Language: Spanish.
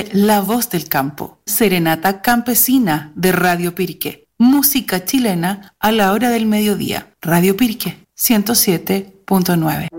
La Voz del Campo, serenata campesina de Radio Pirque. Música chilena a la hora del mediodía. Radio Pirque, 107.9.